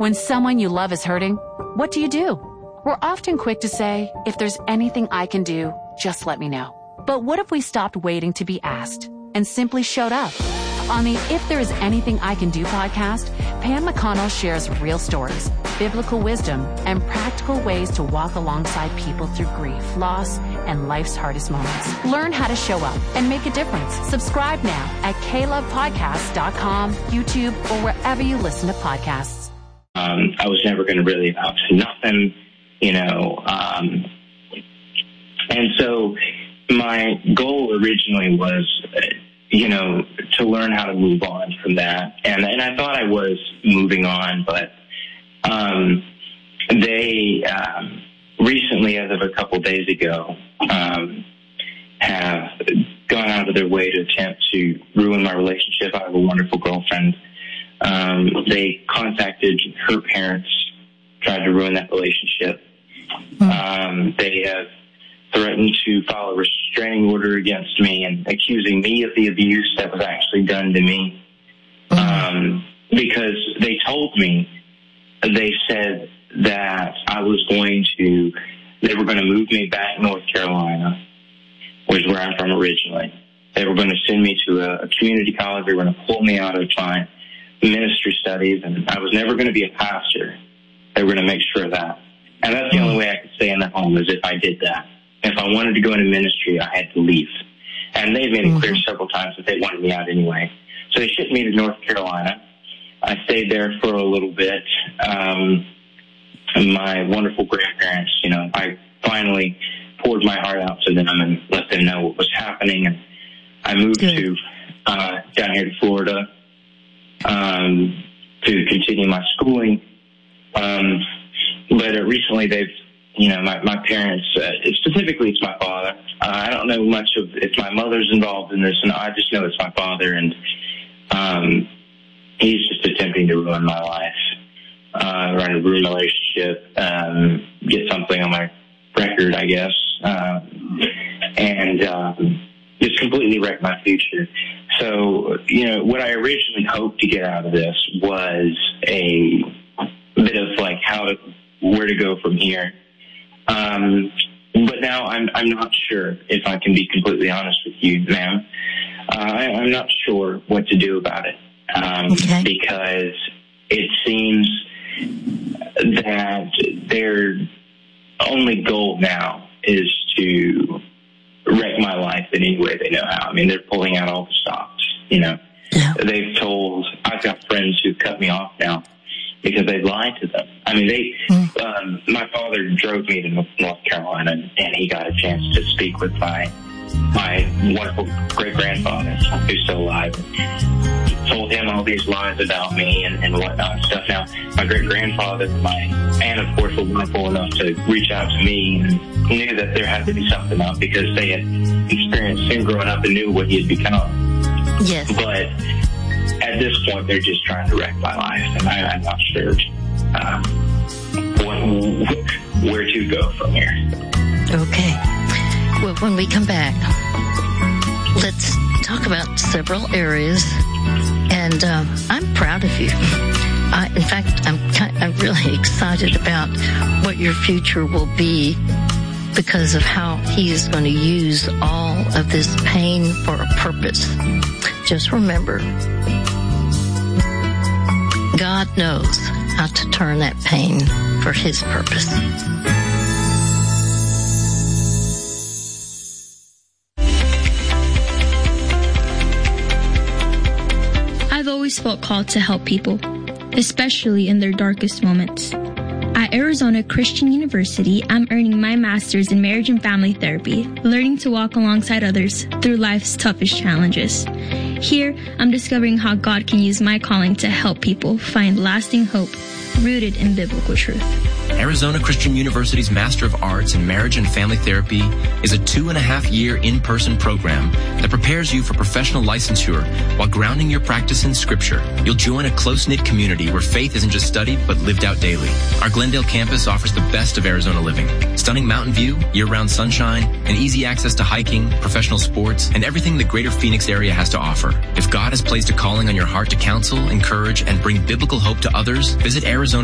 When someone you love is hurting, what do? We're often quick to say, if there's anything I can do, just let me know. But what if we stopped waiting to be asked and simply showed up? On the If There Is Anything I Can Do podcast, Pam McConnell shares real stories, biblical wisdom, and practical ways to walk alongside people through grief, loss, and life's hardest moments. Learn how to show up and make a difference. Subscribe now at KLovePodcasts.com, YouTube, or wherever you listen to podcasts. I was never going to really amount to nothing, and so my goal originally was, to learn how to move on from that. And I thought I was moving on, but they recently, as of a couple days ago, have gone out of their way to attempt to ruin my relationship. I have a wonderful girlfriend. They contacted her parents, tried to ruin that relationship. They have threatened to file a restraining order against me and accusing me of the abuse that was actually done to me. Because they told me, they said that they were going to move me back to North Carolina, which is where I'm from originally. They were going to send me to a community college. They were going to pull me out of my ministry studies, and I was never going to be a pastor. They were going to make sure of that. And that's the only way I could stay in the home, is if I did that. If I wanted to go into ministry, I had to leave. And they've made it clear several times that they wanted me out anyway. So they shipped me to North Carolina. I stayed there for a little bit. My wonderful grandparents, I finally poured my heart out to them and let them know what was happening. And I moved to down here to Florida to continue my schooling. But recently they've, my parents, specifically it's my father. I don't know much of if my mother's involved in this, and I just know it's my father, and he's just attempting to ruin my life, trying to ruin my relationship, get something on my record, I guess, and just completely wreck my future. So, what I originally hoped to get out of this was a bit of where to go from here. But now I'm not sure, if I can be completely honest with you, ma'am. I'm not sure what to do about it. Because it seems that their only goal now is to wreck my life in any way they know how. I mean, they're pulling out all the stops, I've got friends who've cut me off now because they lied to them. I mean, my father drove me to North Carolina, and he got a chance to speak with my wonderful great-grandfather, who's still alive. Told him all these lies about me and whatnot and stuff. Now, my great-grandfather and my aunt, of course, were wonderful enough to reach out to me and knew that there had to be something up because they had experienced him growing up and knew what he had become. Yes. But at this point, they're just trying to wreck my life, and I'm not sure where to go from here. Okay. Well, when we come back, let's talk about several areas, and I'm proud of you. In fact, I'm really excited about what your future will be because of how he is going to use all of this pain for a purpose. Just remember, God knows how to turn that pain for his purpose. I've always felt called to help people, especially in their darkest moments. At Arizona Christian University, I'm earning my master's in marriage and family therapy, learning to walk alongside others through life's toughest challenges. Here, I'm discovering how God can use my calling to help people find lasting hope rooted in biblical truth. Arizona Christian University's Master of Arts in Marriage and Family Therapy is a 2.5-year in-person program that prepares you for professional licensure while grounding your practice in Scripture. You'll join a close-knit community where faith isn't just studied but lived out daily. Our Glendale campus offers the best of Arizona living. Stunning mountain view, year-round sunshine, and easy access to hiking, professional sports, and everything the greater Phoenix area has to offer. If God has placed a calling on your heart to counsel, encourage, and bring biblical hope to others, visit Arizona